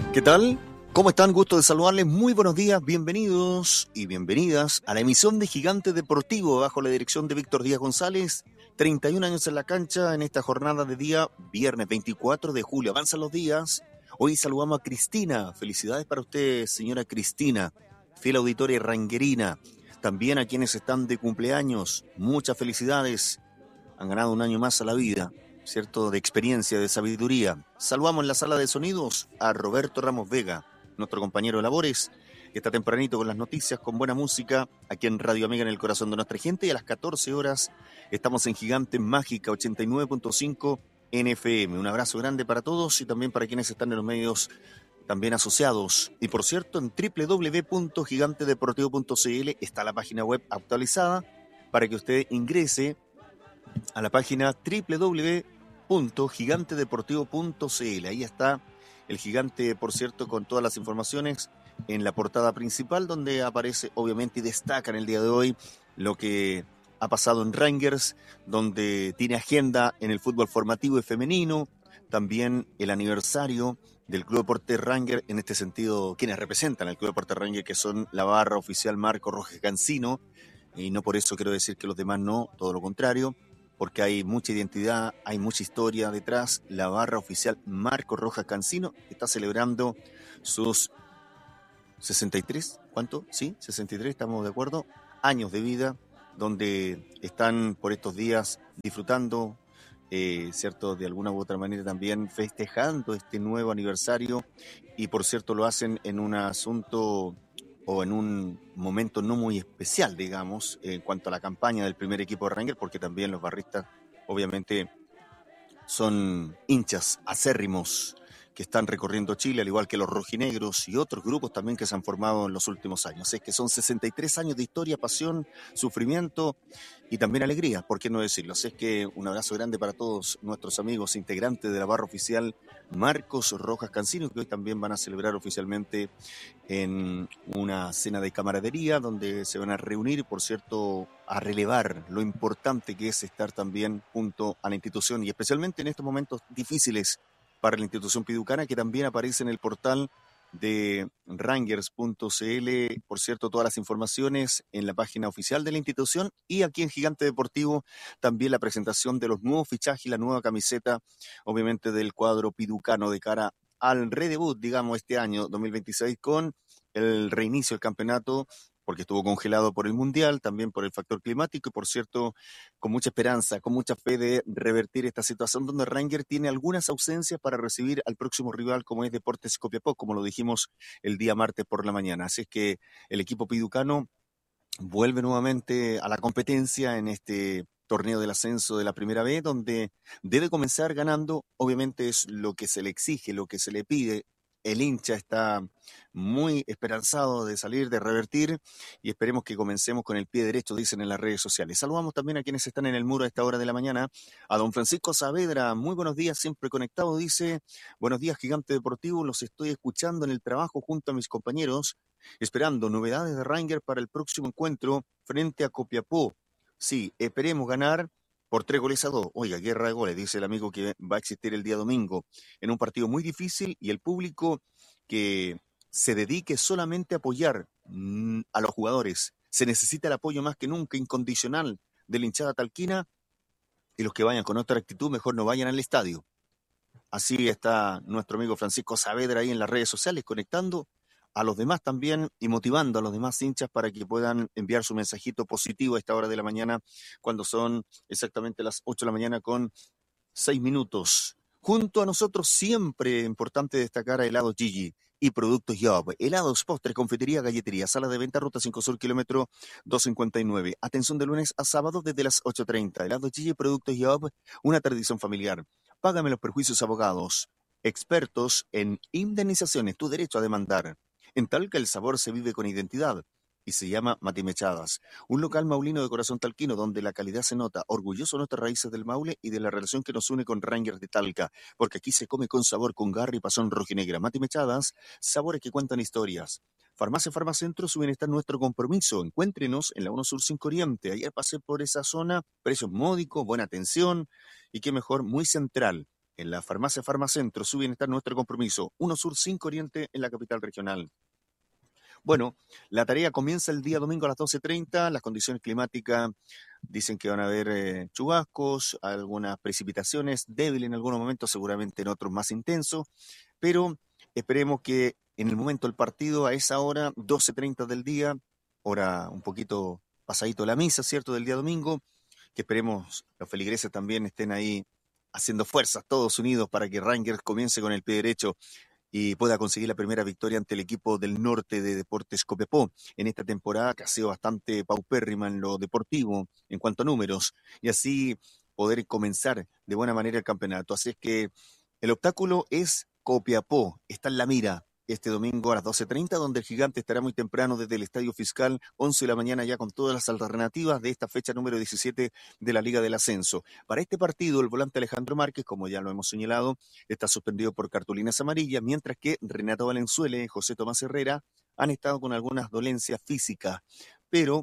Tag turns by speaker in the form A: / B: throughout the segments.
A: ¿Qué tal? ¿Cómo están? Gusto de saludarles. Muy buenos días, bienvenidos y bienvenidas a la emisión de Gigante Deportivo bajo la dirección de Víctor Díaz González. 31 años en la cancha en esta jornada de día viernes 24 de julio. Avanzan los días. Hoy saludamos a Cristina. Felicidades para usted, señora Cristina, fiel auditoria ranguerina. También a quienes están de cumpleaños. Muchas felicidades. Han ganado un año más a la vida, ¿cierto? De experiencia, de sabiduría. Saludamos en la sala de sonidos a Roberto Ramos Vega, nuestro compañero de labores, que está tempranito con las noticias, con buena música, aquí en Radio Amiga, en el corazón de nuestra gente. Y a las 14 horas estamos en Gigante Mágica 89.5 NFM. Un abrazo grande para todos y también para quienes están en los medios también asociados. Y por cierto, en www.gigantedeportivo.cl está la página web actualizada para que usted ingrese a la página www.gigantedeportivo.cl. Ahí está el Gigante, por cierto, con todas las informaciones en la portada principal, donde aparece obviamente y destaca en el día de hoy lo que ha pasado en Rangers, donde tiene agenda en el fútbol formativo y femenino, también el aniversario del Club Deportes Ranger, en este sentido, quienes representan al Club Deportes Ranger, que son la barra oficial Marco Rojas Cancino, y no por eso quiero decir que los demás no, todo lo contrario, porque hay mucha identidad, hay mucha historia detrás. La barra oficial Marco Rojas Cancino está celebrando sus 63, ¿cuánto? Sí, 63, estamos de acuerdo, años de vida, donde están por estos días disfrutando, ¿cierto? De alguna u otra manera también festejando este nuevo aniversario y por cierto lo hacen en un asunto o en un momento no muy especial, digamos, en cuanto a la campaña del primer equipo de Rangers, porque también los barristas obviamente son hinchas acérrimos que están recorriendo Chile, al igual que los rojinegros y otros grupos también que se han formado en los últimos años. Es que son 63 años de historia, pasión, sufrimiento y también alegría, ¿por qué no decirlo? Así es que un abrazo grande para todos nuestros amigos integrantes de la barra oficial Marcos Rojas Cancino, que hoy también van a celebrar oficialmente en una cena de camaradería donde se van a reunir, por cierto, a relevar lo importante que es estar también junto a la institución y especialmente en estos momentos difíciles para la institución piducana, que también aparece en el portal de Rangers.cl, por cierto, todas las informaciones en la página oficial de la institución y aquí en Gigante Deportivo también la presentación de los nuevos fichajes y la nueva camiseta, obviamente del cuadro piducano de cara al redebut, digamos, este año 2026 con el reinicio del campeonato, porque estuvo congelado por el Mundial, también por el factor climático y, por cierto, con mucha esperanza, con mucha fe de revertir esta situación donde Ranger tiene algunas ausencias para recibir al próximo rival como es Deportes Copiapó, como lo dijimos el día martes por la mañana. Así es que el equipo piducano vuelve nuevamente a la competencia en este torneo del ascenso de la Primera B, donde debe comenzar ganando, obviamente es lo que se le exige, lo que se le pide. El hincha está muy esperanzado de salir, de revertir, y esperemos que comencemos con el pie derecho, dicen en las redes sociales. Saludamos también a quienes están en el muro a esta hora de la mañana, a don Francisco Saavedra, muy buenos días, siempre conectado, dice, buenos días Gigante Deportivo, los estoy escuchando en el trabajo junto a mis compañeros, esperando novedades de Ranger para el próximo encuentro frente a Copiapó. Sí, esperemos ganar por 3-2. Oiga, guerra de goles, dice el amigo que va a existir el día domingo en un partido muy difícil y el público que se dedique solamente a apoyar a los jugadores. Se necesita el apoyo más que nunca, incondicional, de la hinchada talquina y los que vayan con otra actitud mejor no vayan al estadio. Así está nuestro amigo Francisco Saavedra ahí en las redes sociales conectando a los demás también y motivando a los demás hinchas para que puedan enviar su mensajito positivo a esta hora de la mañana, cuando son exactamente las 8 de la mañana con 6 minutos. Junto a nosotros siempre importante destacar a Helados Gigi y Productos Job. Helados, postres, confitería, galletería, sala de venta, ruta 5 Sur, kilómetro 259. Atención de lunes a sábado desde las 8:30. Helados Gigi y Productos Job, una tradición familiar. Págame los perjuicios abogados. Expertos en indemnizaciones, tu derecho a demandar. En Talca el sabor se vive con identidad y se llama Matimechadas, un local maulino de corazón talquino donde la calidad se nota, orgulloso de nuestras raíces del Maule y de la relación que nos une con Rangers de Talca, porque aquí se come con sabor, con garra y pasón rojinegra. Matimechadas, sabores que cuentan historias. Farmacia Farmacentro, su bienestar nuestro compromiso. Encuéntrenos en la 1 Sur 5 Oriente. Ayer pasé por esa zona, precios módicos, buena atención y qué mejor, muy central. en la farmacia Farmacentro, su bienestar, nuestro compromiso. 1 Sur 5 Oriente en la capital regional. Bueno, la tarea comienza el día domingo a las 12:30. Las condiciones climáticas dicen que van a haber chubascos, algunas precipitaciones débiles en algunos momentos, seguramente en otros más intensos, pero esperemos que en el momento del partido, a esa hora, 12:30 del día, hora un poquito pasadito la misa, ¿cierto?, del día domingo, que esperemos los feligreses también estén ahí haciendo fuerzas, todos unidos, para que Rangers comience con el pie derecho y pueda conseguir la primera victoria ante el equipo del norte de Deportes Copiapó en esta temporada que ha sido bastante paupérrima en lo deportivo en cuanto a números, y así poder comenzar de buena manera el campeonato. Así es que el obstáculo es Copiapó, está en la mira este domingo a las 12:30, donde el Gigante estará muy temprano desde el Estadio Fiscal, 11 de la mañana, ya con todas las alternativas de esta fecha número 17 de la Liga del Ascenso. Para este partido, el volante Alejandro Márquez, como ya lo hemos señalado, está suspendido por cartulinas amarillas, mientras que Renato Valenzuela y José Tomás Herrera han estado con algunas dolencias físicas, pero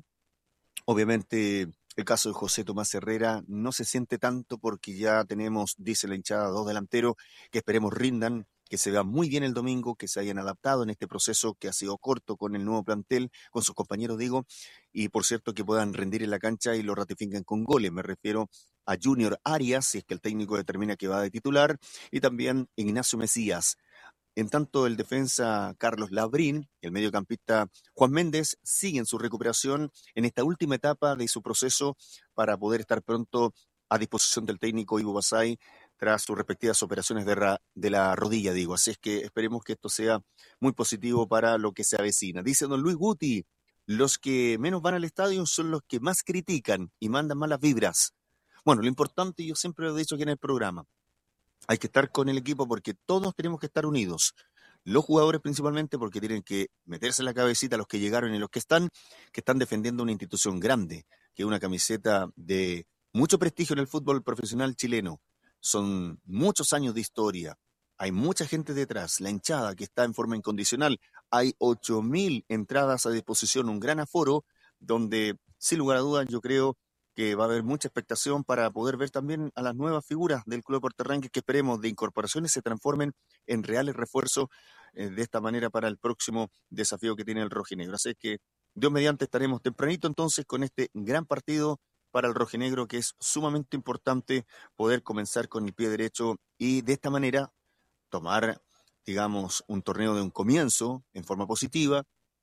A: obviamente el caso de José Tomás Herrera no se siente tanto porque ya tenemos, dice la hinchada, dos delanteros que esperemos rindan, que se vean muy bien el domingo, que se hayan adaptado en este proceso que ha sido corto con el nuevo plantel, con sus compañeros, digo, y por cierto que puedan rendir en la cancha y lo ratifiquen con goles. Me refiero a Junior Arias, si es que el técnico determina que va de titular, y también Ignacio Mesías. En tanto, el defensa Carlos Labrín, el mediocampista Juan Méndez, sigue en su recuperación en esta última etapa de su proceso para poder estar pronto a disposición del técnico Ivo Basay tras sus respectivas operaciones de la rodilla, digo. Así es que esperemos que esto sea muy positivo para lo que se avecina. Dice don Luis Guti, los que menos van al estadio son los que más critican y mandan malas vibras. Bueno, lo importante, yo siempre lo he dicho aquí en el programa, hay que estar con el equipo porque todos tenemos que estar unidos. Los jugadores principalmente porque tienen que meterse en la cabecita los que llegaron y los que están defendiendo una institución grande, que es una camiseta de mucho prestigio en el fútbol profesional chileno. Son muchos años de historia. Hay mucha gente detrás, la hinchada que está en forma incondicional. Hay 8.000 entradas a disposición, un gran aforo, donde sin lugar a dudas yo creo que va a haber mucha expectación para poder ver también a las nuevas figuras del Club Deportes Rangers, que esperemos de incorporaciones se transformen en reales refuerzos de esta manera para el próximo desafío que tiene el rojinegro. Así que Dios mediante estaremos tempranito entonces con este gran partido para el rojinegro, que es sumamente importante poder comenzar con el pie derecho y de esta manera tomar, digamos, un torneo de un comienzo en forma positiva,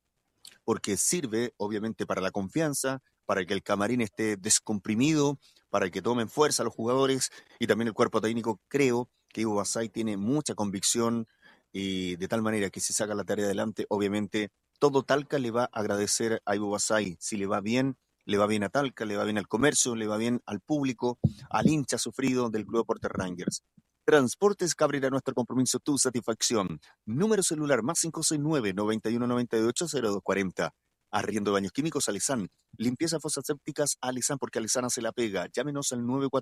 A: porque sirve obviamente para la confianza, para que el camarín esté descomprimido, para que tomen fuerza los jugadores y también el cuerpo técnico. Creo que Ivo Basay tiene mucha convicción y de tal manera que si saca la tarea adelante, obviamente todo Talca le va a agradecer a Ivo Basay. Si le va bien a Talca, le va bien al comercio, le va bien al público, al hincha sufrido del Club Deportes Rangers. Transportes Cabrera, nuestro compromiso, tu satisfacción. Número celular más 569-9198-0240. Arriendo de baños químicos Alizán. Limpieza fosas sépticas Alizán, porque Alizán hace la pega. Llámenos al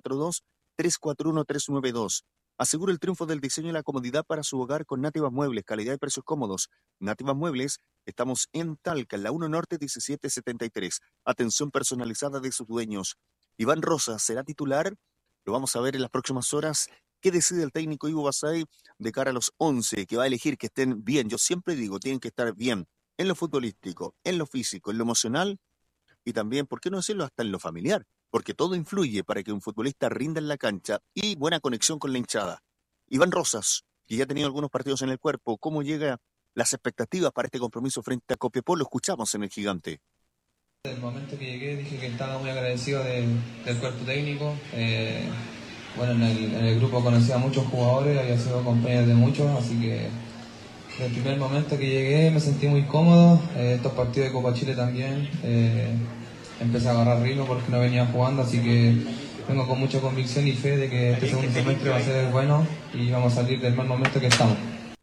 A: 942-341-392. Asegura el triunfo del diseño y la comodidad para su hogar con Nativas Muebles, calidad y precios cómodos. Nativas Muebles, estamos en Talca, en la 1 Norte 1773. Atención personalizada de sus dueños. Iván Rosa será titular. Lo vamos a ver en las próximas horas. ¿Qué decide el técnico Ivo Basay de cara a los 11 que va a elegir que estén bien? Yo siempre digo, tienen que estar bien en lo futbolístico, en lo físico, en lo emocional y también, ¿por qué no decirlo?, hasta en lo familiar, porque todo influye para que un futbolista rinda en la cancha y buena conexión con la hinchada. Iván Rosas, que ya ha tenido algunos partidos en el cuerpo, ¿cómo llega las expectativas para este compromiso frente a Copiapó? Lo escuchamos en el Gigante.
B: Desde el momento que llegué dije que estaba muy agradecido del cuerpo técnico. Bueno, en el grupo conocía a muchos jugadores, había sido compañero de muchos, así que desde el primer momento que llegué me sentí muy cómodo. Estos partidos de Copa Chile también empecé a agarrar ritmo porque no venía jugando, así que vengo con mucha convicción y fe de que este segundo semestre va a ser bueno y vamos a salir del mal momento que estamos.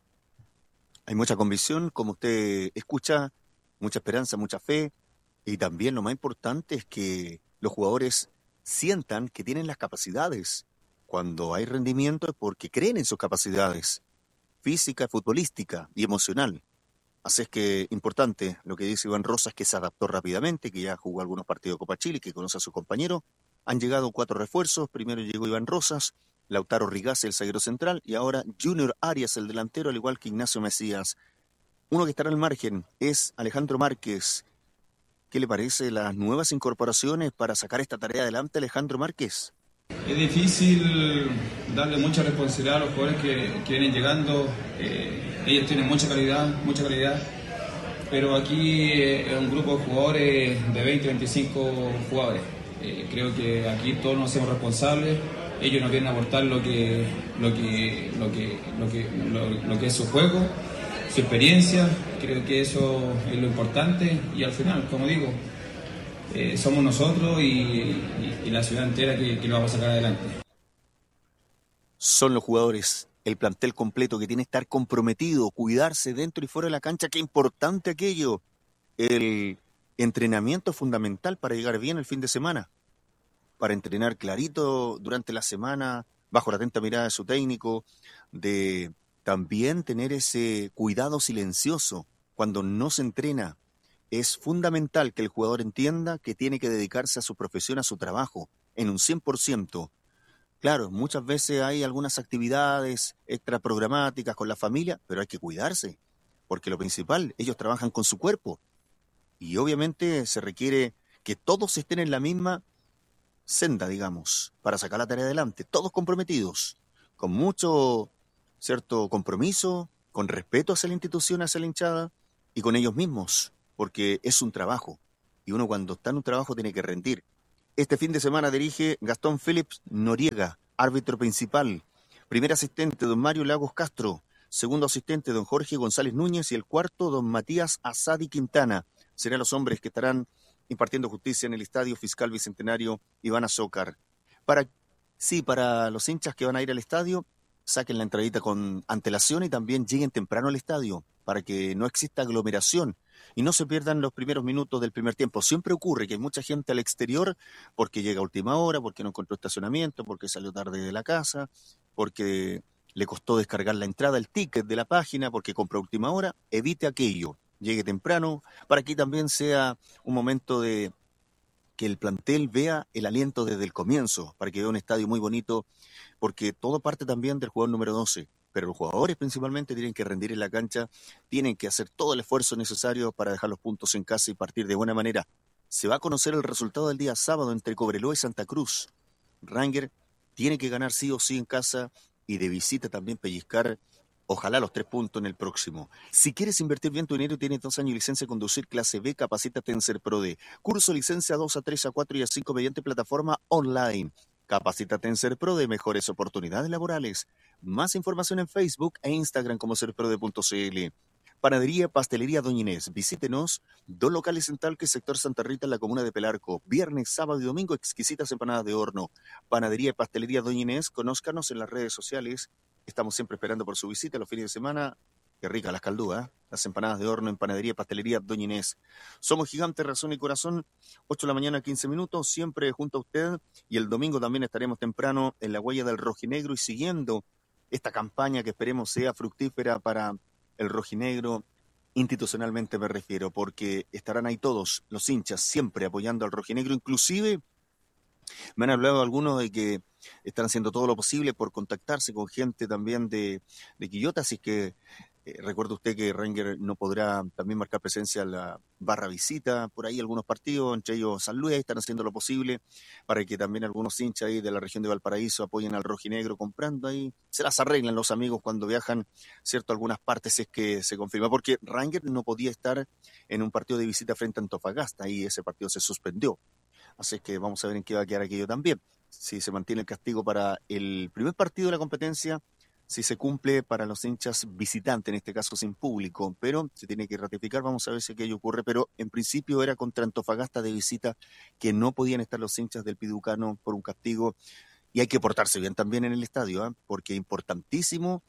A: Hay mucha convicción, como usted escucha, mucha esperanza, mucha fe, y también lo más importante es que los jugadores sientan que tienen las capacidades. Cuando hay rendimiento es porque creen en sus capacidades física, futbolística y emocional. Así es que importante lo que dice Iván Rosas, que se adaptó rápidamente, que ya jugó algunos partidos de Copa Chile, que conoce a sus compañeros. Han llegado 4 refuerzos. Primero llegó Iván Rosas, Lautaro Rigaz, el zaguero central, y ahora Junior Arias, el delantero, al igual que Ignacio Mesías. Uno que estará al margen es Alejandro Márquez. ¿Qué le parece las nuevas incorporaciones para sacar esta tarea adelante, Alejandro Márquez?
C: Es difícil darle mucha responsabilidad a los jugadores que vienen llegando. Ellos tienen mucha calidad, pero aquí es un grupo de jugadores de 20, 25 jugadores. Creo que aquí todos nos hacemos responsables. Ellos nos vienen a aportar lo que es su juego, su experiencia. Creo que eso es lo importante y al final, como digo, somos nosotros y la ciudad entera que lo vamos a sacar adelante.
A: Son los jugadores, el plantel completo que tiene que estar comprometido, cuidarse dentro y fuera de la cancha. Qué importante aquello. El entrenamiento es fundamental para llegar bien el fin de semana, para entrenar clarito durante la semana, bajo la atenta mirada de su técnico, de también tener ese cuidado silencioso cuando no se entrena. Es fundamental que el jugador entienda que tiene que dedicarse a su profesión, a su trabajo, en un 100%. Claro, muchas veces hay algunas actividades extraprogramáticas con la familia, pero hay que cuidarse, porque lo principal, ellos trabajan con su cuerpo. Y obviamente se requiere que todos estén en la misma senda, digamos, para sacar la tarea adelante, todos comprometidos, con mucho, cierto compromiso, con respeto hacia la institución, hacia la hinchada y con ellos mismos, porque es un trabajo, y uno cuando está en un trabajo tiene que rendir. Este fin de semana dirige Gastón Phillips Noriega, árbitro principal, primer asistente don Mario Lagos Castro, segundo asistente don Jorge González Núñez y el cuarto don Matías Asadi Quintana. Serán los hombres que estarán impartiendo justicia en el Estadio Fiscal Bicentenario Iván Azócar. Para los hinchas que van a ir al estadio, saquen la entradita con antelación y también lleguen temprano al estadio para que no exista aglomeración y no se pierdan los primeros minutos del primer tiempo. Siempre ocurre que hay mucha gente al exterior porque llega a última hora, porque no encontró estacionamiento, porque salió tarde de la casa, porque le costó descargar la entrada, el ticket de la página, porque compró a última hora. Evite aquello, llegue temprano, para que también sea un momento de que el plantel vea el aliento desde el comienzo, para que vea un estadio muy bonito, porque todo parte también del jugador número 12. Pero los jugadores principalmente tienen que rendir en la cancha, tienen que hacer todo el esfuerzo necesario para dejar los puntos en casa y partir de buena manera. Se va a conocer el resultado del día sábado entre Cobreloa y Santa Cruz. Ranger tiene que ganar sí o sí en casa y de visita también pellizcar, ojalá los 3 puntos en el próximo. Si quieres invertir bien tu dinero, tienes 2 años de licencia de conducir clase B, capacítate en Serprode. Curso licencia 2 a 3 a 4 y a 5 mediante plataforma online. Capacítate en Serprode, mejores oportunidades laborales. Más información en Facebook e Instagram como serprode.cl. Panadería Pastelería Doña Inés. Visítenos. 2 locales en Talque, sector Santa Rita, en la comuna de Pelarco. Viernes, sábado y domingo, exquisitas empanadas de horno. Panadería Pastelería Doña Inés. Conózcanos en las redes sociales. Estamos siempre esperando por su visita los fines de semana. Qué rica las caldúas, ¿eh? Las empanadas de horno en Panadería Pastelería Doña Inés. Somos Gigantes, Razón y Corazón. 8 de la mañana, 15 minutos, siempre junto a usted. Y el domingo también estaremos temprano en la huella del rojinegro y siguiendo esta campaña que esperemos sea fructífera para el rojinegro, institucionalmente me refiero, porque estarán ahí todos los hinchas siempre apoyando al rojinegro. Inclusive me han hablado algunos de que están haciendo todo lo posible por contactarse con gente también de Quillota, así que recuerde usted que Ranger no podrá también marcar presencia en la barra visita, por ahí algunos partidos, entre ellos San Luis, están haciendo lo posible para que también algunos hinchas ahí de la región de Valparaíso apoyen al rojinegro comprando ahí. Se las arreglan los amigos cuando viajan, ¿cierto? Algunas partes es que se confirma, porque Ranger no podía estar en un partido de visita frente a Antofagasta y ese partido se suspendió. Así que vamos a ver en qué va a quedar aquello también. Si se mantiene el castigo para el primer partido de la competencia, si se cumple para los hinchas visitantes, en este caso sin público, pero se tiene que ratificar, vamos a ver si aquello ocurre, pero en principio era contra Antofagasta de visita, que no podían estar los hinchas del Piducano por un castigo, y hay que portarse bien también en el estadio, ¿eh? Porque es importantísimo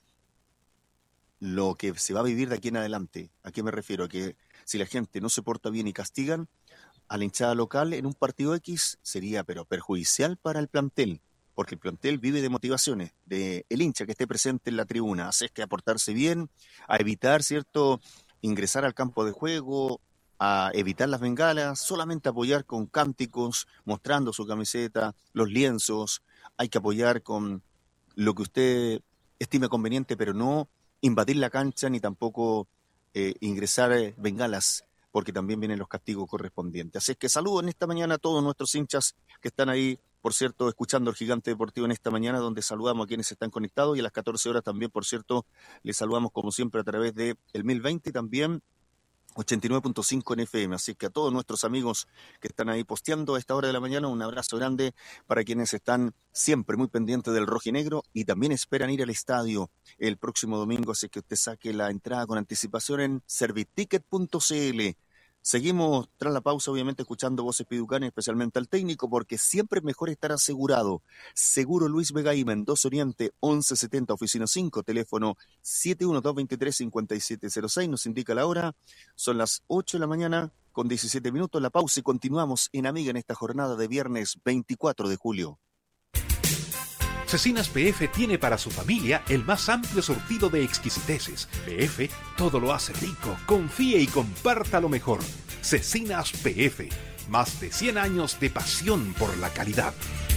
A: lo que se va a vivir de aquí en adelante. ¿A qué me refiero? Que si la gente no se porta bien y castigan a la hinchada local en un partido X, sería pero perjudicial para el plantel, porque el plantel vive de motivaciones, de el hincha que esté presente en la tribuna. Así es que aportarse bien, a evitar, ¿cierto?, ingresar al campo de juego, a evitar las bengalas, solamente apoyar con cánticos, mostrando su camiseta, los lienzos. Hay que apoyar con lo que usted estime conveniente, pero no invadir la cancha ni tampoco ingresar bengalas, porque también vienen los castigos correspondientes. Así es que saludo en esta mañana a todos nuestros hinchas que están ahí, por cierto, escuchando el Gigante Deportivo en esta mañana, donde saludamos a quienes están conectados, y a las 14 horas también, por cierto, les saludamos como siempre a través de el 1020 y también 89.5 en FM. Así que a todos nuestros amigos que están ahí posteando a esta hora de la mañana, un abrazo grande para quienes están siempre muy pendientes del rojinegro y también esperan ir al estadio el próximo domingo. Así que usted saque la entrada con anticipación en serviticket.cl. Seguimos tras la pausa, obviamente, escuchando voces piducanas, especialmente al técnico, porque siempre es mejor estar asegurado. Seguro Luis Vega y Mendoza Oriente, 1170, oficina 5, teléfono 712-23-5706. Nos indica la hora, son las 8 de la mañana con 17 minutos. La pausa y continuamos en Amiga en esta jornada de viernes 24 de julio.
D: Cecinas PF tiene para su familia el más amplio surtido de exquisiteces. PF todo lo hace rico. Confíe y comparta lo mejor. Cecinas PF, más de 100 años de pasión por la calidad.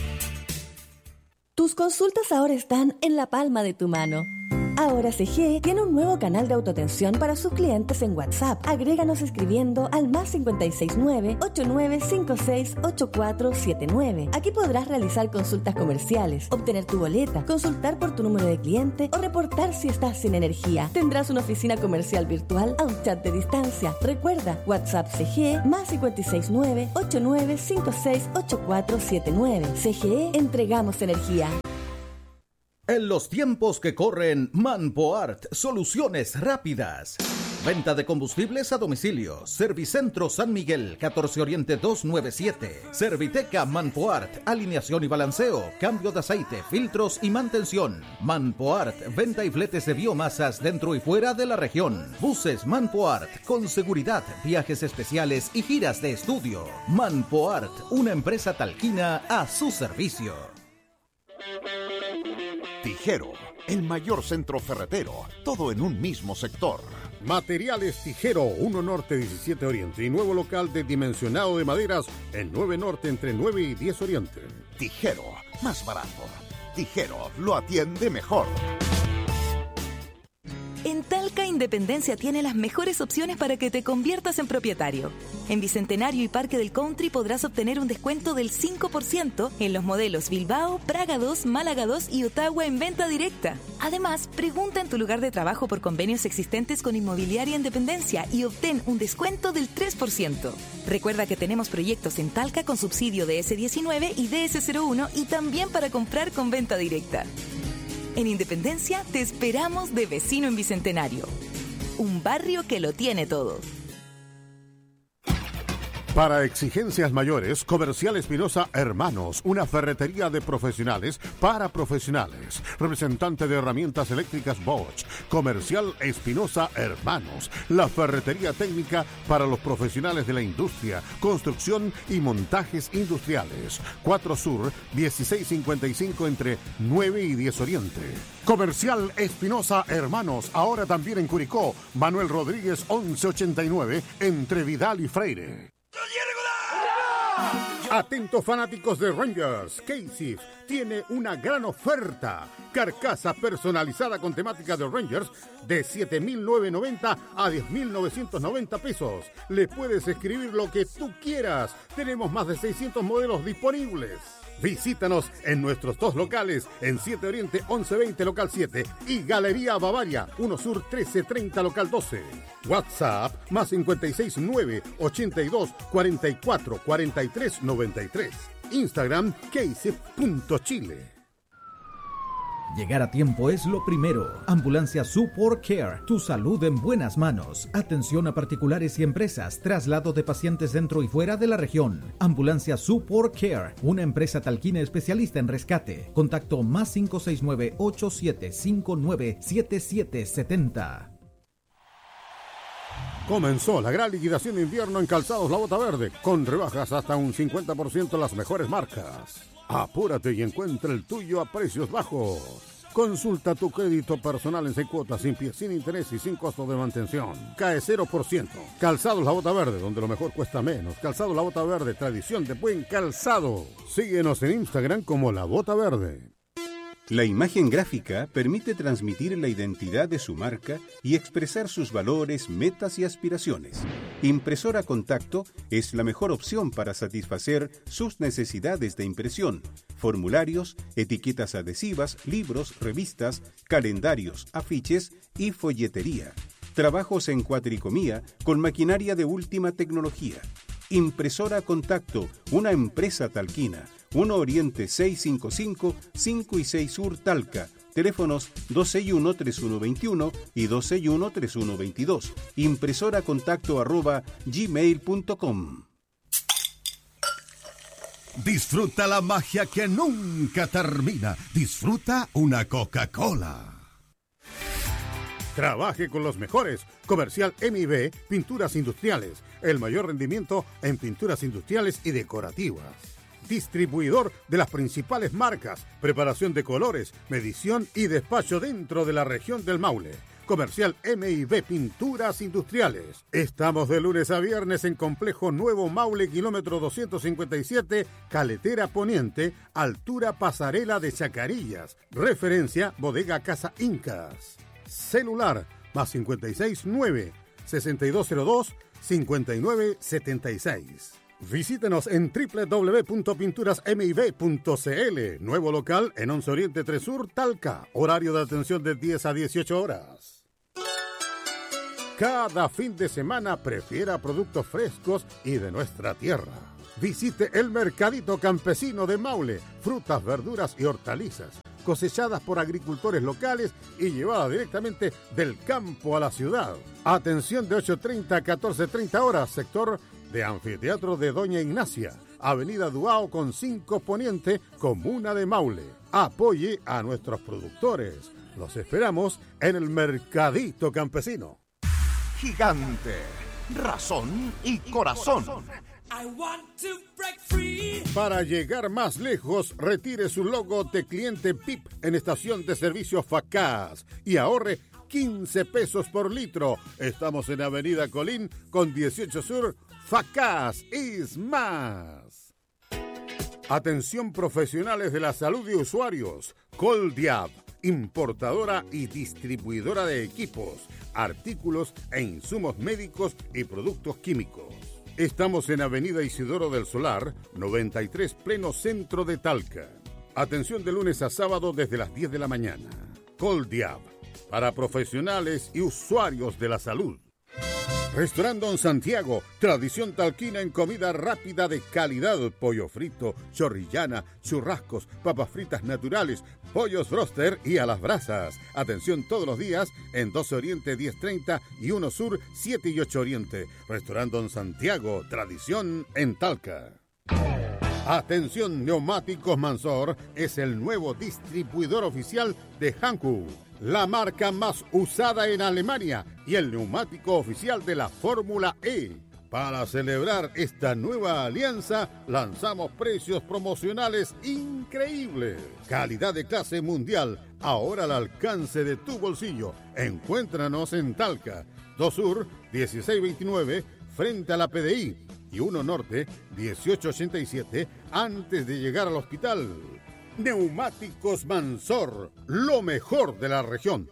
E: Tus consultas ahora están en la palma de tu mano. Ahora CGE tiene un nuevo canal de autoatención para sus clientes en WhatsApp. Agréganos escribiendo al +569 8956 8479. Aquí podrás realizar consultas comerciales, obtener tu boleta, consultar por tu número de cliente o reportar si estás sin energía. Tendrás una oficina comercial virtual a un chat de distancia. Recuerda, WhatsApp CGE +569 8956 8479. CGE, entregamos energía.
F: En los tiempos que corren, Manpoart, soluciones rápidas. Venta de combustibles a domicilio. Servicentro San Miguel, 14 Oriente 297. Serviteca Manpoart, alineación y balanceo, cambio de aceite, filtros y mantención. Manpoart, venta y fletes de biomasas dentro y fuera de la región. Buses Manpoart, con seguridad, viajes especiales y giras de estudio. Manpoart, una empresa talquina a su servicio.
G: Tijero, el mayor centro ferretero, todo en un mismo sector.
H: Materiales Tijero, 1 Norte 17 Oriente y nuevo local de dimensionado de maderas en 9 Norte entre 9 y 10 Oriente.
G: Tijero, más barato. Tijero, lo atiende mejor.
I: En Talca, Independencia tiene las mejores opciones para que te conviertas en propietario. En Bicentenario y Parque del Country podrás obtener un descuento del 5% en los modelos Bilbao, Praga 2, Málaga 2 y Ottawa en venta directa. Además, pregunta en tu lugar de trabajo por convenios existentes con Inmobiliaria Independencia y obtén un descuento del 3%. Recuerda que tenemos proyectos en Talca con subsidio de DS19 y DS01 y también para comprar con venta directa. En Independencia te esperamos de vecino en Bicentenario. Un barrio que lo tiene todo.
H: Para exigencias mayores, Comercial Espinosa Hermanos, una ferretería de profesionales para profesionales. Representante de herramientas eléctricas Bosch. Comercial Espinosa Hermanos, la ferretería técnica para los profesionales de la industria, construcción y montajes industriales. 4 Sur, 1655 entre 9 y 10 Oriente. Comercial Espinosa Hermanos, ahora también en Curicó. Manuel Rodríguez, 1189 entre Vidal y Freire. Atentos fanáticos de Rangers, Casey tiene una gran oferta. Carcasa personalizada con temática de Rangers de 7.990 a 10.990 pesos. Le puedes escribir lo que tú quieras. Tenemos más de 600 modelos disponibles. Visítanos en nuestros 2 locales, en 7 Oriente 1120 local 7 y Galería Bavaria 1 Sur 1330 local 12. WhatsApp +569 82 44 43 93. Instagram casey.chile.
F: Llegar a tiempo es lo primero. Ambulancia Support Care, tu salud en buenas manos. Atención a particulares y empresas, traslado de pacientes dentro y fuera de la región. Ambulancia Support Care, una empresa talquina especialista en rescate. Contacto +569 8759 7770.
H: Comenzó la gran liquidación de invierno en Calzados La Bota Verde, con rebajas hasta un 50% en las mejores marcas. Apúrate y encuentra el tuyo a precios bajos. Consulta tu crédito personal en 6 cuotas, sin pie, sin interés y sin costo de mantención. Cae 0%. Calzados La Bota Verde, donde lo mejor cuesta menos. Calzados La Bota Verde, tradición de buen calzado. Síguenos en Instagram como La Bota Verde.
J: La imagen gráfica permite transmitir la identidad de su marca y expresar sus valores, metas y aspiraciones. Impresora Contacto es la mejor opción para satisfacer sus necesidades de impresión, formularios, etiquetas adhesivas, libros, revistas, calendarios, afiches y folletería. Trabajos en cuatricomía con maquinaria de última tecnología. Impresora Contacto, una empresa talquina. 1 Oriente 655, 5 y 6 Sur Talca. Teléfonos 261-3121 y 261-3122. impresoracontacto@gmail.com.
K: Disfruta la magia que nunca termina. Disfruta una Coca-Cola.
H: Trabaje con los mejores. Comercial MIB Pinturas Industriales. El mayor rendimiento en pinturas industriales y decorativas. Distribuidor de las principales marcas, preparación de colores, medición y despacho dentro de la región del Maule. Comercial MIB Pinturas Industriales. Estamos de lunes a viernes en Complejo Nuevo Maule, kilómetro 257, Caletera Poniente, altura Pasarela de Chacarillas. Referencia Bodega Casa Incas. Celular +56 9 6202 5976. Visítenos en www.pinturasmib.cl. Nuevo local en 11 Oriente 3 Sur, Talca. Horario de atención de 10 a 18 horas. Cada fin de semana prefiera productos frescos y de nuestra tierra. Visite el Mercadito Campesino de Maule. Frutas, verduras y hortalizas cosechadas por agricultores locales y llevadas directamente del campo a la ciudad. Atención de 8:30 a 14:30 horas, sector de Anfiteatro de Doña Ignacia, Avenida Duao con 5 Poniente, Comuna de Maule. Apoye a nuestros productores. Los esperamos en el Mercadito Campesino.
G: Gigante, razón y corazón.
H: Para llegar más lejos, retire su logo de cliente PIP en estación de servicio Facaz y ahorre 15 pesos por litro. Estamos en Avenida Colín con 18 Sur. Facaz is más. Atención profesionales de la salud y usuarios. Coldiab, importadora y distribuidora de equipos, artículos e insumos médicos y productos químicos. Estamos en Avenida Isidoro del Solar, 93, pleno centro de Talca. Atención de lunes a sábado desde las 10 de la mañana. Coldiab, para profesionales y usuarios de la salud. Restaurante Don Santiago, tradición talquina en comida rápida de calidad, pollo frito, chorrillana, churrascos, papas fritas naturales, pollos broster y a las brasas. Atención todos los días en 12 Oriente 10:30 y 1 Sur 7 y 8 Oriente. Restaurante Don Santiago, tradición en Talca. Atención, Neumáticos Mansor es el nuevo distribuidor oficial de Hankook, la marca más usada en Alemania y el neumático oficial de la Fórmula E. Para celebrar esta nueva alianza, lanzamos precios promocionales increíbles. Calidad de clase mundial, ahora al alcance de tu bolsillo. Encuéntranos en Talca, 2 Sur 1629, frente a la PDI, y 1 Norte 1887, antes de llegar al hospital. Neumáticos Mansor, lo mejor de la región.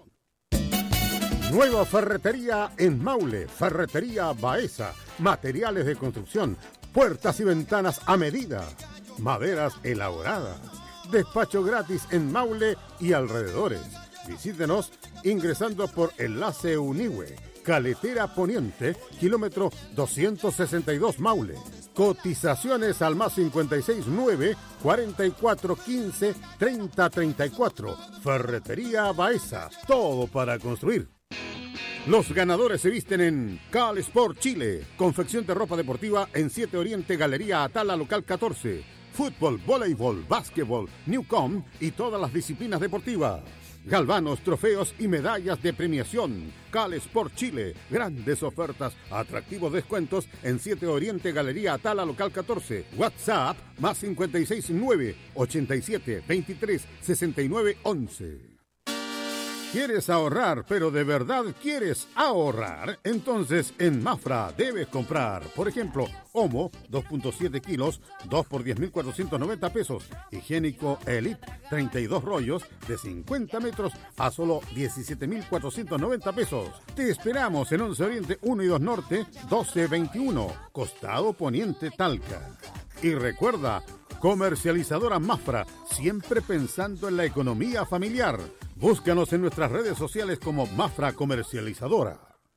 H: Nueva ferretería en Maule, Ferretería Baeza, materiales de construcción, puertas y ventanas a medida, maderas elaboradas, despacho gratis en Maule y alrededores. Visítenos ingresando por Enlace Unihue, Caletera Poniente, kilómetro 262 Maule. Cotizaciones al +56 9 44 15 30 34. Ferretería Baeza, todo para construir. Los ganadores se visten en Cal Sport Chile, confección de ropa deportiva en 7 Oriente, Galería Atala, local 14. Fútbol, voleibol, básquetbol, Newcom y todas las disciplinas deportivas. Galvanos, trofeos y medallas de premiación. Cal Sport Chile, grandes ofertas, atractivos descuentos en 7 Oriente, Galería Atala, local 14. WhatsApp +56 9 87 23 69 11. ¿Quieres ahorrar, pero de verdad quieres ahorrar? Entonces en Mafra debes comprar, por ejemplo, Omo, 2.7 kilos, 2 por 10.490 pesos. Higiénico Elite, 32 rollos de 50 metros a solo 17.490 pesos. Te esperamos en 11 Oriente 1 y 2 Norte, 1221, Costado Poniente, Talca. Y recuerda, comercializadora Mafra, siempre pensando en la economía familiar. Búscanos en nuestras redes sociales como Mafra Comercializadora.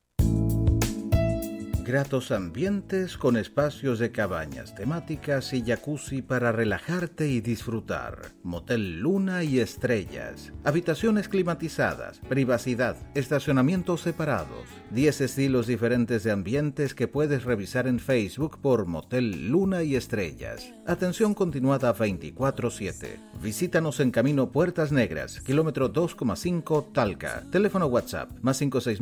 F: Gratos ambientes con espacios de cabañas temáticas y jacuzzi para relajarte y disfrutar. Motel Luna y Estrellas. Habitaciones climatizadas, privacidad, estacionamientos separados. 10 estilos diferentes de ambientes que puedes revisar en Facebook por Motel Luna y Estrellas. Atención continuada 24/7. Visítanos en Camino Puertas Negras, kilómetro 2,5 Talca. Teléfono WhatsApp más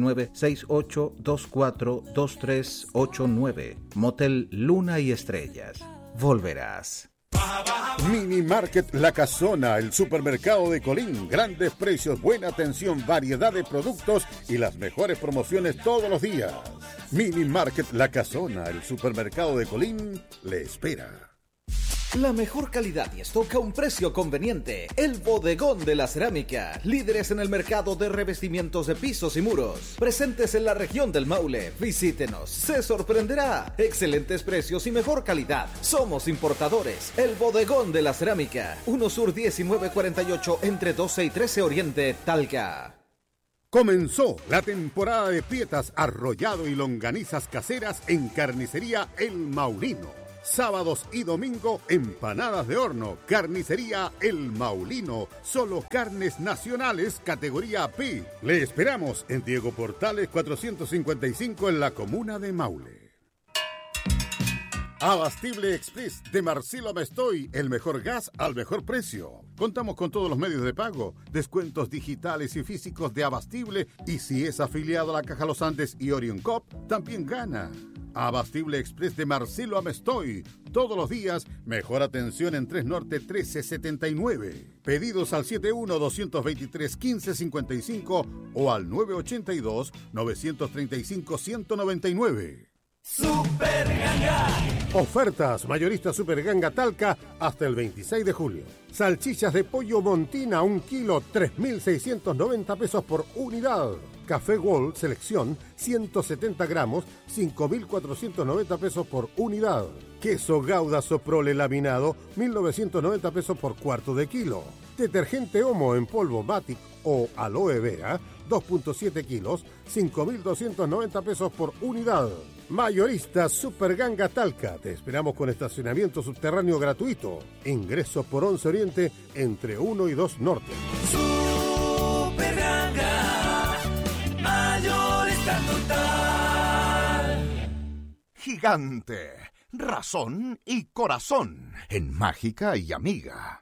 F: 569-6824-2389. Motel Luna y Estrellas. Volverás.
H: Mini Market La Casona, el supermercado de Colín. Grandes precios, buena atención, variedad de productos y las mejores promociones todos los días. Mini Market La Casona, el supermercado de Colín, le espera.
F: La mejor calidad y stock a un precio conveniente. El Bodegón de la Cerámica. Líderes en el mercado de revestimientos de pisos y muros. Presentes en la región del Maule. Visítenos. Se sorprenderá. Excelentes precios y mejor calidad. Somos importadores. El Bodegón de la Cerámica. 1 Sur 1948 entre 12 y 13 Oriente, Talca.
H: Comenzó la temporada de pietas, arrollado y longanizas caseras en Carnicería El Maulino. Sábados y domingo, empanadas de horno. Carnicería El Maulino. Solo carnes nacionales, categoría P. Le esperamos en Diego Portales 455 en la comuna de Maule. Abastible Express de Marcelo Mestoy, el mejor gas al mejor precio. Contamos con todos los medios de pago, descuentos digitales y físicos de Abastible, y si es afiliado a la Caja Los Andes y Orion Cop, también gana. Abastible Express de Marcelo Amestoy. Todos los días, mejor atención en 3 Norte 1379. Pedidos al 71-223-1555 o al 982-935-199.
L: Super Ganga.
H: Ofertas mayorista Super Ganga Talca hasta el 26 de julio. Salchichas de pollo Montina, 1 kilo, 3.690 pesos por unidad. Café Gold Selección, 170 gramos, 5.490 pesos por unidad. Queso Gouda Soprole laminado, 1.990 pesos por cuarto de kilo. Detergente Omo en polvo Batic o Aloe Vera, 2.7 kilos, 5.290 pesos por unidad. Mayorista Super Ganga Talca. Te esperamos con estacionamiento subterráneo gratuito. Ingreso por 11 Oriente entre 1 y 2 Norte.
L: Super Ganga. Mayorista total.
G: Gigante, razón y corazón en Mágica y Amiga.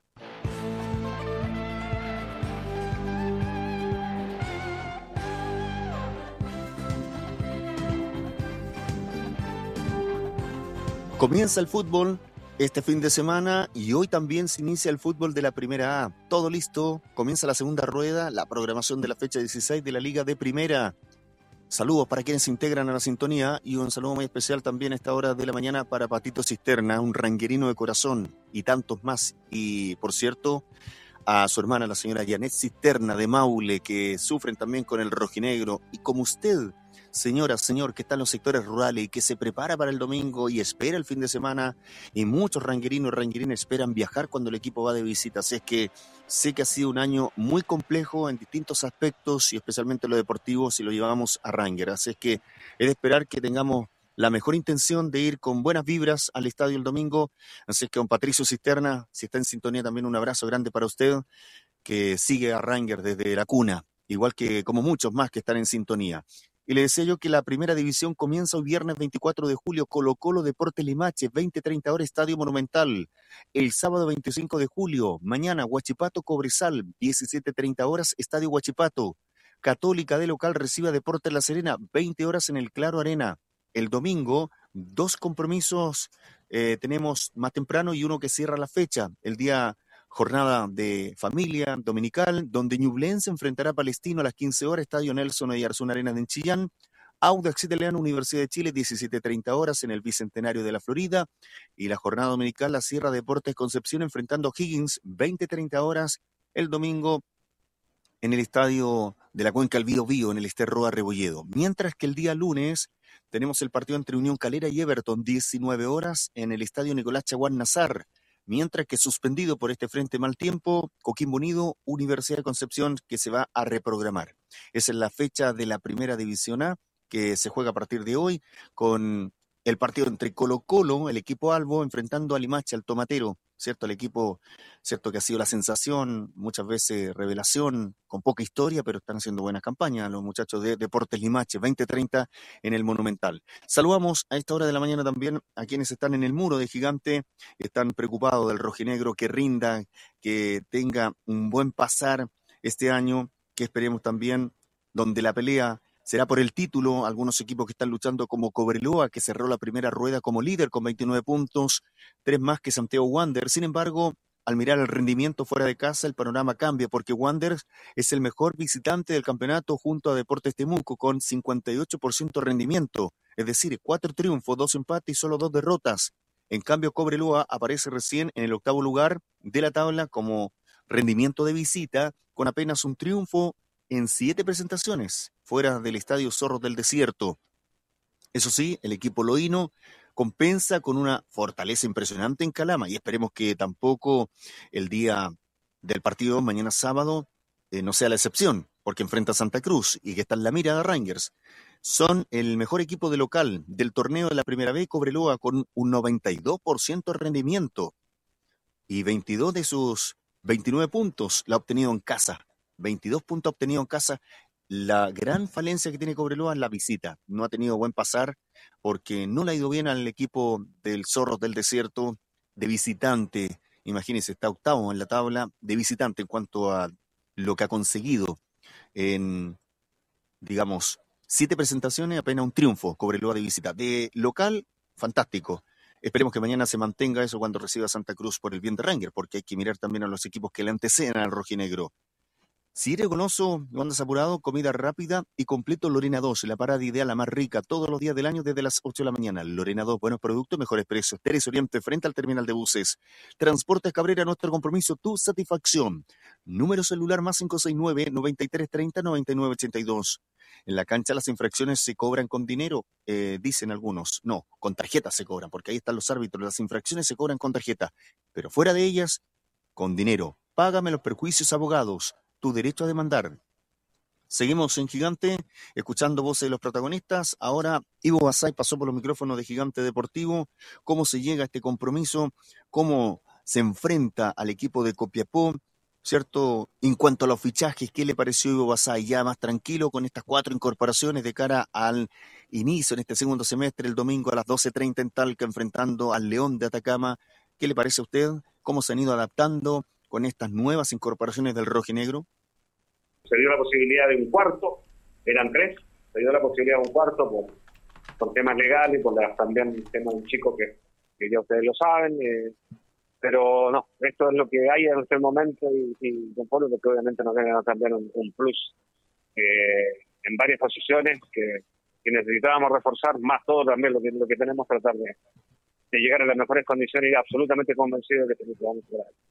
A: Comienza el fútbol este fin de semana y hoy también se inicia el fútbol de la Primera A. Todo listo, comienza la segunda rueda, la programación de la fecha 16 de la Liga de Primera. Saludos para quienes se integran a la sintonía y un saludo muy especial también a esta hora de la mañana para Patito Cisterna, un ranguerino de corazón y tantos más. Y por cierto, a su hermana, la señora Janet Cisterna de Maule, que sufren también con el rojinegro. Y como usted, señora, señor, que está en los sectores rurales y que se prepara para el domingo y espera el fin de semana, y muchos ranguerinos y ranguerinas esperan viajar cuando el equipo va de visita. Así es que sé que ha sido un año muy complejo en distintos aspectos y especialmente lo deportivo si lo llevamos a Ranger. Así es que es de esperar que tengamos la mejor intención de ir con buenas vibras al estadio el domingo. Así es que don Patricio Cisterna, si está en sintonía, también un abrazo grande para usted, que sigue a Ranger desde la cuna, igual que como muchos más que están en sintonía. Y le decía yo que la primera división comienza hoy viernes 24 de julio, Colo-Colo Deportes Limache, 20:30 horas, Estadio Monumental. El sábado 25 de julio, mañana, Huachipato Cobresal, 17:30 horas, Estadio Huachipato. Católica de local recibe a Deportes La Serena, 20 horas en el Claro Arena. El domingo, 2 compromisos tenemos más temprano y uno que cierra la fecha. El día jornada de familia dominical, donde Ñublense enfrentará a Palestino a las 15 horas, Estadio Nelson Oyarzún Arenas de Chillán. Audax Italiano, Universidad de Chile, 17:30 horas en el Bicentenario de la Florida. Y la jornada dominical, la Sierra Deportes Concepción enfrentando a Higgins, 20:30 horas el domingo en el Estadio de la Cuenca El Biobío, en el Ester Roa Rebolledo. Mientras que el día lunes tenemos el partido entre Unión Calera y Everton, 19 horas en el Estadio Nicolás Chaguán Nazar. Mientras que suspendido por este frente mal tiempo, Coquimbo Unido, Universidad de Concepción, que se va a reprogramar. Esa es la fecha de la Primera División A, que se juega a partir de hoy, con el partido entre Colo-Colo, el equipo Albo, enfrentando a Limache, al Tomatero, ¿cierto? El equipo, ¿cierto? Que ha sido la sensación, muchas veces revelación, con poca historia, pero están haciendo buenas campañas los muchachos de Deportes Limache, 20:30 en el Monumental. Saludamos a esta hora de la mañana también a quienes están en el muro de Gigante, están preocupados del rojinegro, que rinda, que tenga un buen pasar este año, que esperemos también, donde la pelea será por el título. Algunos equipos que están luchando, como Cobreloa, que cerró la primera rueda como líder con 29 puntos, 3 más que Santiago Wanderers. Sin embargo, al mirar el rendimiento fuera de casa, el panorama cambia, porque Wanderers es el mejor visitante del campeonato junto a Deportes Temuco, con 58% de rendimiento, es decir, 4 triunfos, 2 empates y solo 2 derrotas. En cambio, Cobreloa aparece recién en el 8º lugar de la tabla como rendimiento de visita, con apenas un triunfo en 7 presentaciones, fuera del Estadio Zorros del Desierto. Eso sí, el equipo loíno compensa con una fortaleza impresionante en Calama, y esperemos que tampoco el día del partido, mañana sábado, no sea la excepción, porque enfrenta a Santa Cruz y que está en la mira de Rangers. Son el mejor equipo de local del torneo de la Primera B, Cobreloa, con un 92% de rendimiento, y 22 de sus 29 puntos la ha obtenido en casa. 22 puntos obtenidos en casa. La gran falencia que tiene Cobreloa es la visita. No ha tenido buen pasar porque no le ha ido bien al equipo del Zorros del Desierto de visitante. Imagínense, está 8º en la tabla de visitante en cuanto a lo que ha conseguido en, digamos, 7 presentaciones, apenas un triunfo. Cobreloa de visita. De local, fantástico. Esperemos que mañana se mantenga eso cuando reciba Santa Cruz, por el bien de Ranger, porque hay que mirar también a los equipos que le anteceden al rojinegro. Si eres goloso, no andas apurado, comida rápida y completo Lorena 2, la parada ideal, la más rica, todos los días del año desde las 8 de la mañana. Lorena 2, buenos productos, mejores precios. Teres Oriente, frente al terminal de buses. Transportes Cabrera, nuestro compromiso, tu satisfacción. Número celular más 569-9330-9982. En la cancha las infracciones se cobran con dinero, dicen algunos. No, con tarjeta se cobran, porque ahí están los árbitros. Las infracciones se cobran con tarjeta, pero fuera de ellas, con dinero. Págame los perjuicios, abogados. Tu derecho a demandar. Seguimos en Gigante, escuchando voces de los protagonistas. Ahora Ivo Basay pasó por los micrófonos de Gigante Deportivo. ¿Cómo se llega a este compromiso? ¿Cómo se enfrenta al equipo de Copiapó? ¿Cierto? En cuanto a los fichajes, ¿qué le pareció Ivo Basay? Ya más tranquilo con estas 4 incorporaciones de cara al inicio en este segundo semestre, el domingo a las 12:30 en Talca, enfrentando al León de Atacama. ¿Qué le parece a usted? ¿Cómo se han ido adaptando con estas nuevas incorporaciones del rojinegro?
M: Se dio la posibilidad de un cuarto, eran 3, se dio la posibilidad de un cuarto por temas legales, por también el tema de un chico que ya ustedes lo saben, pero no, esto es lo que hay en este momento y conforme, porque obviamente nos viene a cambiar un plus en varias posiciones que necesitábamos reforzar, más todo también lo que tenemos, tratar de llegar a las mejores condiciones y absolutamente convencido de que se vamos a lograr.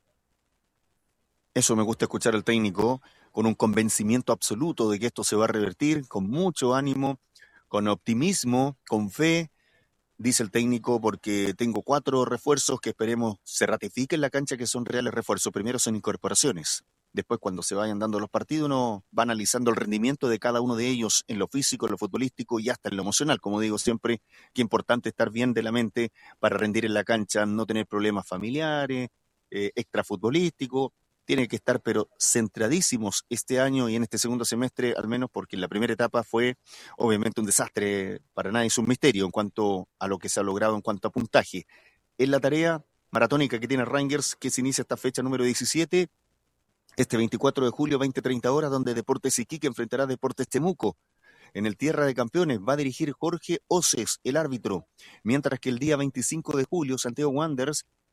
A: Eso me gusta escuchar al técnico, con un convencimiento absoluto de que esto se va a revertir, con mucho ánimo, con optimismo, con fe, dice el técnico, porque tengo 4 refuerzos que esperemos se ratifiquen en la cancha, que son reales refuerzos. Primero son incorporaciones. Después, cuando se vayan dando los partidos, uno va analizando el rendimiento de cada uno de ellos en lo físico, en lo futbolístico y hasta en lo emocional. Como digo siempre, qué importante estar bien de la mente para rendir en la cancha, no tener problemas familiares, extrafutbolísticos. Tienen que estar pero centradísimos este año y en este segundo semestre, al menos, porque en la primera etapa fue obviamente un desastre, para nadie es un misterio en cuanto a lo que se ha logrado en cuanto a puntaje. Es la tarea maratónica que tiene Rangers, que se inicia esta fecha número 17, este 24 de julio, 20:30 horas, donde Deportes Iquique enfrentará a Deportes Temuco. En el Tierra de Campeones va a dirigir Jorge Oces, el árbitro, mientras que el día 25 de julio, Santiago Wanderers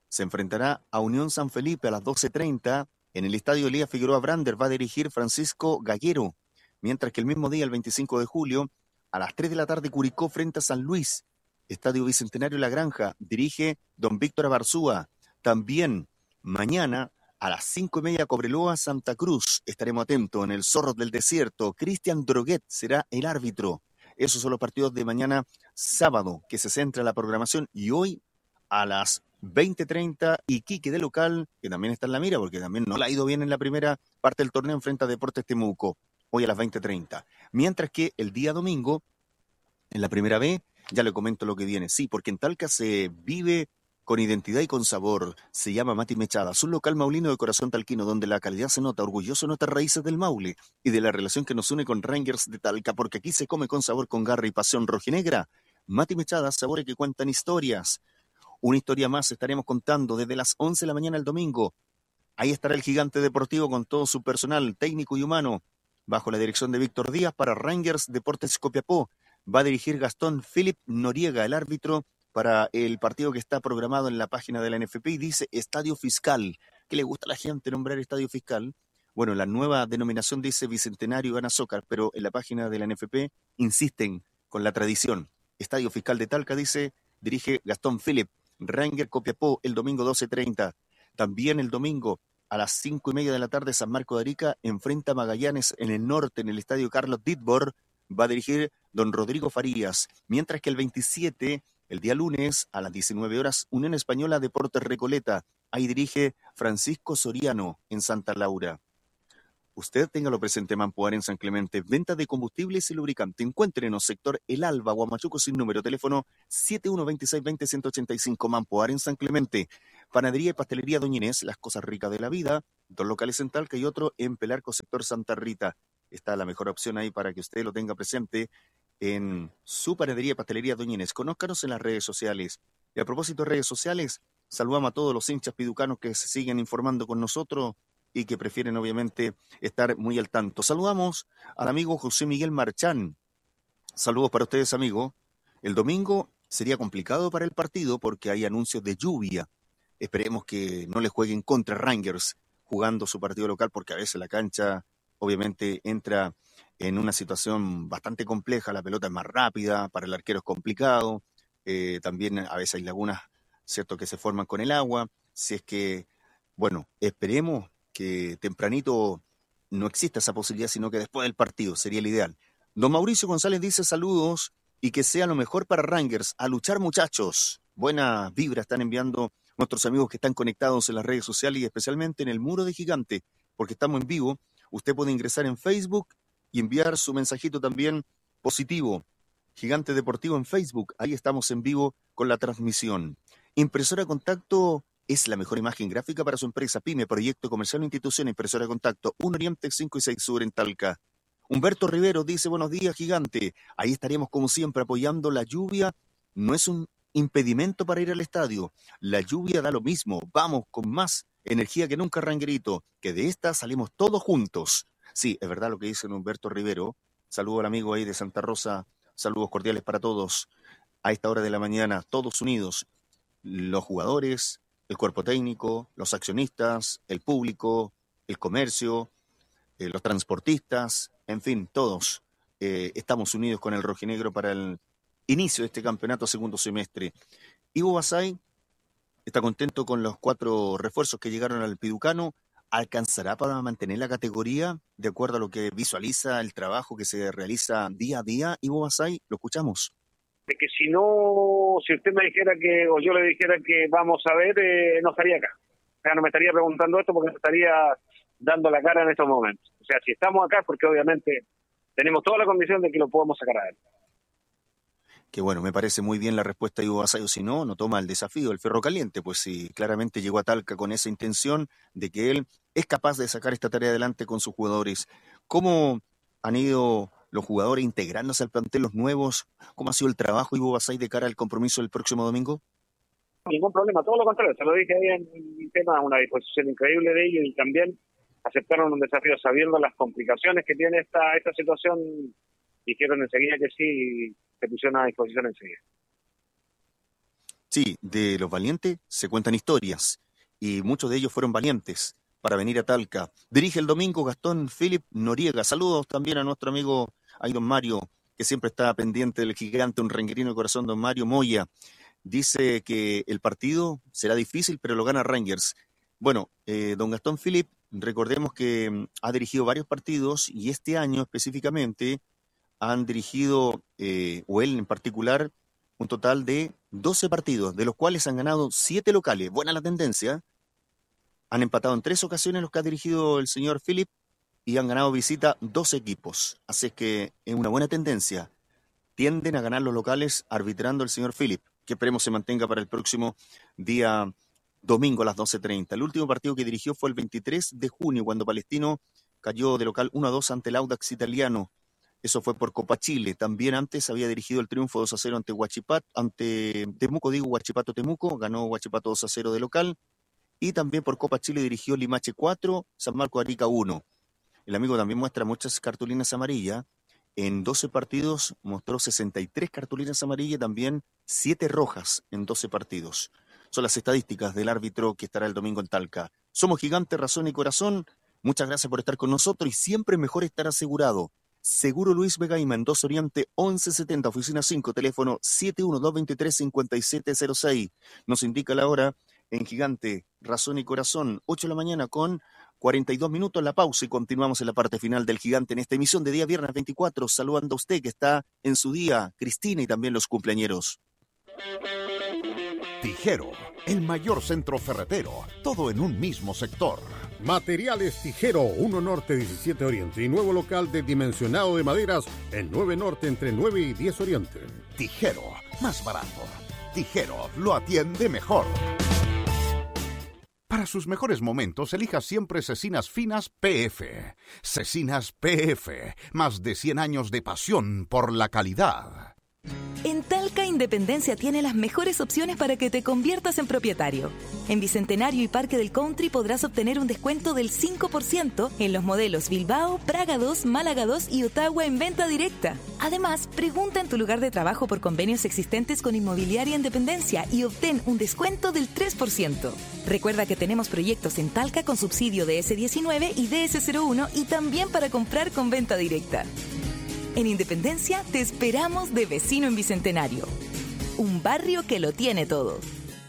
A: se enfrentará a Unión San Felipe a las 12:30. En el estadio Elías Figueroa Brander va a dirigir Francisco Gallero, mientras que el mismo día, el 25 de julio, a las 3 de la tarde, Curicó frente a San Luis. Estadio Bicentenario La Granja, dirige don Víctor Abarzúa. También mañana a las 5:30, Cobreloa, Santa Cruz. Estaremos atentos en el Zorro del Desierto. Cristian Droguet será el árbitro. Esos son los partidos de mañana sábado, que se centra en la programación. Y hoy a las 20:30, Iquique de local, que también está en la mira, porque también no le ha ido bien en la primera parte del torneo, enfrenta a Deportes Temuco. Hoy a las 20:30. Mientras que el día domingo, en la primera B, ya le comento lo que viene. Sí, porque en Talca se vive con identidad y con sabor. Se llama Mati Mechadas, un local maulino de corazón talquino donde la calidad se nota, orgulloso de nuestras raíces del Maule y de la relación que nos une con Rangers de Talca, porque aquí se come con sabor, con garra y pasión rojinegra. Mati Mechadas, sabores que cuentan historias. Una historia más estaremos contando desde las 11 de la mañana el domingo. Ahí estará el Gigante Deportivo con todo su personal técnico y humano, bajo la dirección de Víctor Díaz para Rangers Deportes Copiapó. Va a dirigir Gastón Philip Noriega, el árbitro, para el partido que está programado en la página de la NFP, y dice Estadio Fiscal. ¿Qué le gusta a la gente nombrar Estadio Fiscal? Bueno, la nueva denominación dice Bicentenario Iván Azócar, pero en la página de la NFP insisten con la tradición. Estadio Fiscal de Talca, dice, dirige Gastón Philip. Ranger Copiapó, el domingo 12:30. También el domingo a las 5:30 de la tarde, San Marco de Arica enfrenta a Magallanes en el norte, en el Estadio Carlos Ditbor. Va a dirigir don Rodrigo Farías. Mientras que el 27, el día lunes, a las 19 horas, Unión Española Deportes Recoleta. Ahí dirige Francisco Soriano en Santa Laura. Usted téngalo presente, Mampoar en San Clemente. Venta de combustibles y lubricante. Encuéntrenos sector El Alba, Guamachuco, sin número. Teléfono 712620-185. Mampoar en San Clemente. Panadería y pastelería Doña Inés, las cosas ricas de la vida. 2 locales en Talca y otro en Pelarco, sector Santa Rita. Está la mejor opción ahí para que usted lo tenga presente en su panadería y pastelería Doña Inés. Conózcanos en las redes sociales. Y a propósito de redes sociales, saludamos a todos los hinchas piducanos que se siguen informando con nosotros y que prefieren obviamente estar muy al tanto. Saludamos al amigo José Miguel Marchán. Saludos para ustedes, amigo. El domingo sería complicado para el partido porque hay anuncios de lluvia. Esperemos que no le jueguen contra Rangers jugando su partido local, porque a veces la cancha obviamente entra en una situación bastante compleja. La pelota es más rápida, para el arquero es complicado. También a veces hay lagunas, ¿cierto?, que se forman con el agua. Si es que, bueno, esperemos que tempranito no exista esa posibilidad, sino que después del partido sería el ideal. Don Mauricio González dice saludos y que sea lo mejor para Rangers. A luchar, muchachos. Buena vibra están enviando nuestros amigos que están conectados en las redes sociales y especialmente en el Muro de Gigante, porque estamos en vivo. Usted puede ingresar en Facebook y enviar su mensajito también positivo. Gigante Deportivo en Facebook, ahí estamos en vivo con la transmisión. Impresora Contacto es la mejor imagen gráfica para su empresa, pyme, proyecto comercial o institución. Impresora Contacto, 1 Oriente 5 y 6 Sur en Talca. Humberto Rivero dice buenos días, Gigante. Ahí estaremos como siempre apoyando. La lluvia no es un impedimento para ir al estadio. La lluvia da lo mismo. Vamos con más energía que nunca, Ranguerito, que de esta salimos todos juntos. Sí, es verdad lo que dice Humberto Rivero. Saludo al amigo ahí de Santa Rosa. Saludos cordiales para todos. A esta hora de la mañana, todos unidos. Los jugadores, el cuerpo técnico, los accionistas, el público, el comercio, los transportistas, en fin, todos estamos unidos con el rojinegro para el inicio de este campeonato segundo semestre. Ivo Basay está contento con los 4 refuerzos que llegaron al Piducano. ¿Alcanzará para mantener la categoría de acuerdo a lo que visualiza el trabajo que se realiza día a día? Ivo Basay, lo escuchamos.
M: De que si usted me dijera que, o yo le dijera que vamos a ver, no estaría acá. O sea, no me estaría preguntando esto porque no estaría dando la cara en estos momentos. O sea, si estamos acá porque obviamente tenemos toda la condición de que lo podamos sacar a él.
A: Que bueno, me parece muy bien la respuesta de Ivo Basay, o si no, no toma el desafío, el ferro caliente, pues sí, claramente llegó a Talca con esa intención de que él es capaz de sacar esta tarea adelante con sus jugadores. ¿Cómo han ido los jugadores integrándose al plantel, los nuevos? ¿Cómo ha sido el trabajo, Ivo Basay, de cara al compromiso del próximo domingo?
M: Ningún problema, todo lo contrario, se lo dije ahí en el tema, una disposición increíble de ellos y también aceptaron un desafío sabiendo las complicaciones que tiene esta situación. Dijeron enseguida que sí, se pusieron a disposición enseguida.
A: Sí, de los valientes se cuentan historias y muchos de ellos fueron valientes para venir a Talca. Dirige el domingo Gastón Philip Noriega. Saludos también a nuestro amigo ahí don Mario, que siempre está pendiente del gigante, un renguerino de corazón, don Mario Moya. Dice que el partido será difícil, pero lo gana Rangers. Bueno, don Gastón Philip, recordemos que ha dirigido varios partidos y este año específicamente han dirigido, o él en particular, un total de 12 partidos, de los cuales han ganado 7 locales. Buena la tendencia. Han empatado en 3 ocasiones los que ha dirigido el señor Philip y han ganado visita 2 equipos. Así es que es una buena tendencia. Tienden a ganar los locales arbitrando el señor Philip, que esperemos se mantenga para el próximo día domingo a las 12:30. El último partido que dirigió fue el 23 de junio, cuando Palestino cayó de local 1-2 ante el Audax italiano. Eso fue por Copa Chile. También antes había dirigido el triunfo 2-0 ante Temuco, Huachipato Temuco, ganó Huachipato 2-0 de local. Y también por Copa Chile dirigió Limache 4, San Marco Arica 1. El amigo también muestra muchas cartulinas amarillas. En 12 partidos mostró 63 cartulinas amarillas, también 7 rojas en 12 partidos. Son las estadísticas del árbitro que estará el domingo en Talca. Somos Gigante, Razón y Corazón. Muchas gracias por estar con nosotros y siempre mejor estar asegurado. Seguro Luis Vega y Mendoza Oriente 1170, oficina 5, teléfono 712235706. Nos indica la hora en Gigante, Razón y Corazón, 8 de la mañana con 42 minutos, la pausa y continuamos en la parte final del Gigante en esta emisión de día viernes 24, saludando a usted que está en su día, Cristina y también los cumpleañeros.
G: Tijero, el mayor centro ferretero, todo en un mismo sector.
H: Materiales Tijero, 1 Norte 17 Oriente y nuevo local de dimensionado de maderas en 9 Norte entre 9 y 10 Oriente.
G: Tijero, más barato. Tijero, lo atiende mejor. Para sus mejores momentos, elija siempre Cecinas Finas PF. Cecinas PF, más de 100 años de pasión por la calidad.
I: En Talca Independencia tiene las mejores opciones para que te conviertas en propietario. En Bicentenario y Parque del Country podrás obtener un descuento del 5% en los modelos Bilbao, Praga 2, Málaga 2 y Ottawa en venta directa. Además, pregunta en tu lugar de trabajo por convenios existentes con Inmobiliaria Independencia y obtén un descuento del 3%. Recuerda que tenemos proyectos en Talca con subsidio de DS19 y DS01 y también para comprar con venta directa. En Independencia te esperamos de vecino en Bicentenario. Un barrio que lo tiene todo.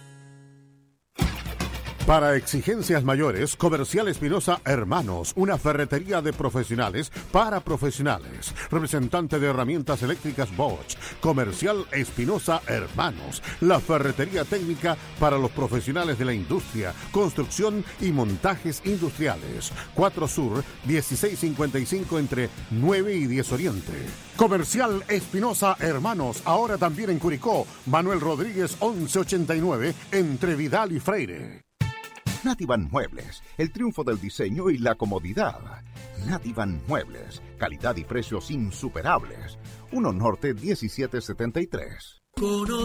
H: Para exigencias mayores, Comercial Espinosa Hermanos, una ferretería de profesionales para profesionales. Representante de herramientas eléctricas Bosch. Comercial Espinosa Hermanos, la ferretería técnica para los profesionales de la industria, construcción y montajes industriales. 4 Sur, 1655 entre 9 y 10 Oriente. Comercial Espinosa Hermanos, ahora también en Curicó. Manuel Rodríguez 1189 entre Vidal y Freire.
G: Nativan Muebles, el triunfo del diseño y la comodidad. Nativan Muebles, calidad y precios insuperables. 1 Norte 1773.
L: Conoce